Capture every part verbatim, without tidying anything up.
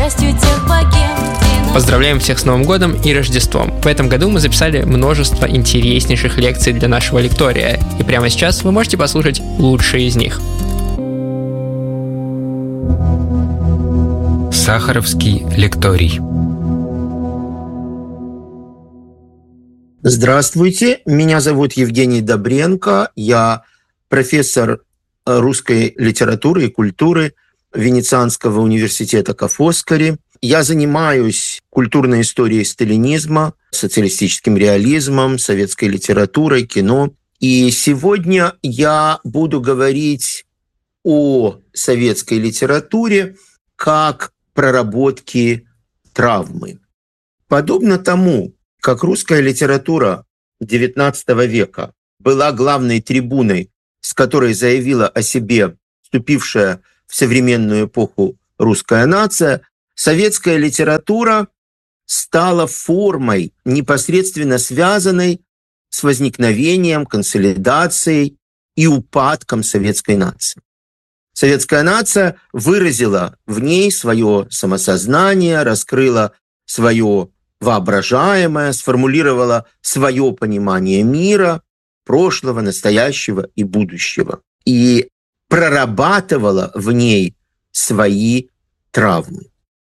частью тех богем. Поздравляем всех с Новым годом и Рождеством! В этом году мы записали множество интереснейших лекций для нашего лектория, и прямо сейчас вы можете послушать лучшие из них. Сахаровский лекторий. Здравствуйте, меня зовут Евгений Добренко, я профессор русской литературы и культуры Венецианского университета Ка. Фоскари. Я занимаюсь культурной историей сталинизма, социалистическим реализмом, советской литературой, кино. И сегодня я буду говорить о советской литературе как проработке травмы. Подобно тому, как русская литература девятнадцатого века была главной трибуной, с которой заявила о себе вступившая в современную эпоху русская нация, советская литература стала формой, непосредственно связанной с возникновением, консолидацией и упадком советской нации. Советская нация выразила в ней свое самосознание, раскрыла свое воображаемое, сформулировала свое понимание мира, прошлого, настоящего и будущего. И прорабатывала в ней свои травмы.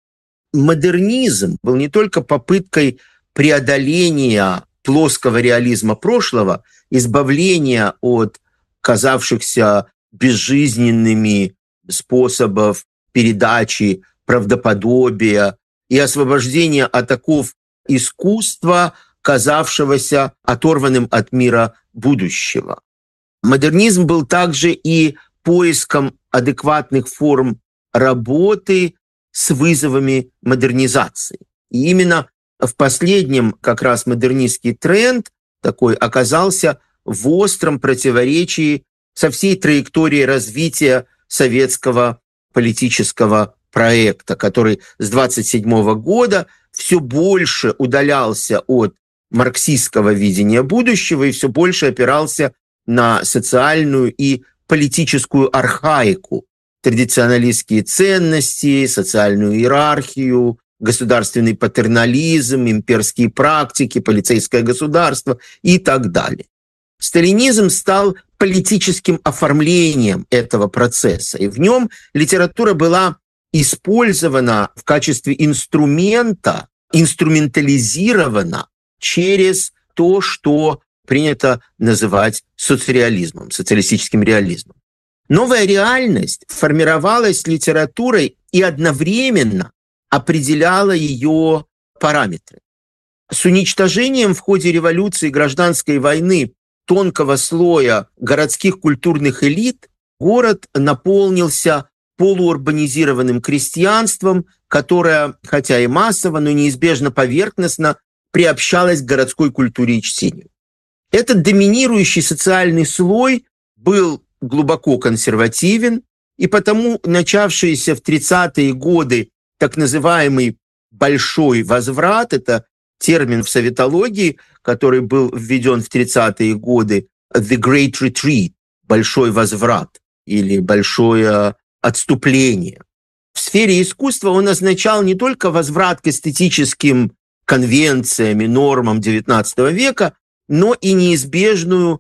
Модернизм был не только попыткой преодоления плоского реализма прошлого, избавления от казавшихся безжизненными способов передачи правдоподобия и освобождения от оков искусства, казавшегося оторванным от мира будущего. Модернизм был также и поиском адекватных форм работы с вызовами модернизации. И именно в последнем как раз модернистский тренд такой оказался в остром противоречии со всей траекторией развития советского политического проекта, который с двадцать седьмого года все больше удалялся от марксистского видения будущего и все больше опирался на социальную и политическую архаику, традиционалистские ценности, социальную иерархию, государственный патернализм, имперские практики, полицейское государство и так далее. Сталинизм стал политическим оформлением этого процесса, и в нем литература была использована в качестве инструмента, инструментализирована через то, что принято называть соцреализмом, социалистическим реализмом. Новая реальность формировалась литературой и одновременно определяла ее параметры. С уничтожением в ходе революции и гражданской войны тонкого слоя городских культурных элит город наполнился полуурбанизированным крестьянством, которое, хотя и массово, но неизбежно поверхностно приобщалось к городской культуре и чтению. Этот доминирующий социальный слой был глубоко консервативен, и потому начавшийся в тридцатые годы так называемый «большой возврат» — это термин в советологии, который был введен в тридцатые годы, «the great retreat» — «большой возврат» или «большое отступление». В сфере искусства он означал не только возврат к эстетическим конвенциям и нормам девятнадцатого века, но и неизбежную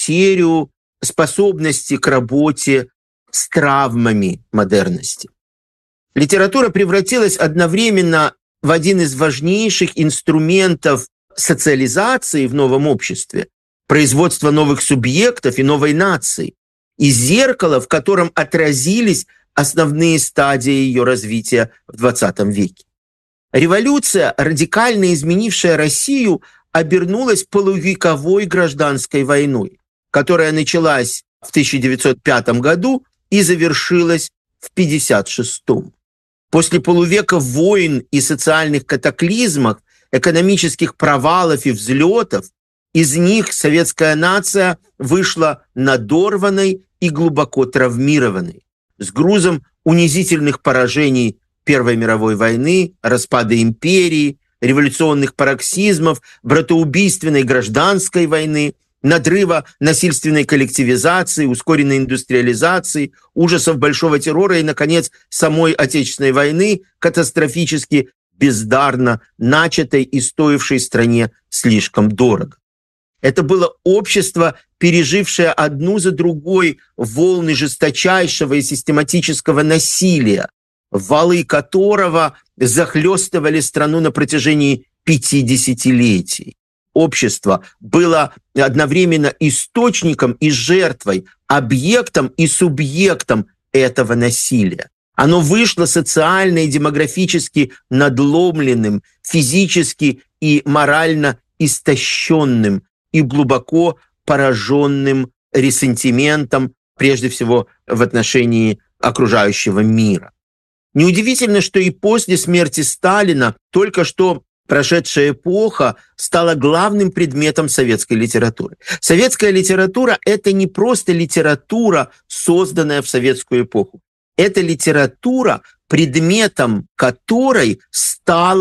утерю способности к работе с травмами модерности. Литература превратилась одновременно в один из важнейших инструментов социализации в новом обществе, производства новых субъектов и новой нации, и зеркало, в котором отразились основные стадии ее развития в двадцатом веке. Революция, радикально изменившая Россию, обернулась полувековой гражданской войной, которая началась в тысяча девятьсот пятом году и завершилась в пятьдесят шестом. После полувека войн и социальных катаклизмов, экономических провалов и взлетов, из них советская нация вышла надорванной и глубоко травмированной, с грузом унизительных поражений Первой мировой войны, распада империи, революционных пароксизмов, братоубийственной гражданской войны надрыва насильственной коллективизации, ускоренной индустриализации, ужасов большого террора и, наконец, самой Отечественной войны, катастрофически бездарно начатой и стоившей стране слишком дорого. Это было общество, пережившее одну за другой волны жесточайшего и систематического насилия, валы которого захлестывали страну на протяжении пяти десятилетий. Общество было одновременно источником и жертвой, объектом и субъектом этого насилия. Оно вышло социально и демографически надломленным, физически и морально истощенным и глубоко пораженным ресентиментом, прежде всего в отношении окружающего мира. Неудивительно, что и после смерти Сталина только что прошедшая эпоха стала главным предметом советской литературы. Советская литература – это не просто литература, созданная в советскую эпоху. Это литература, предметом которой стала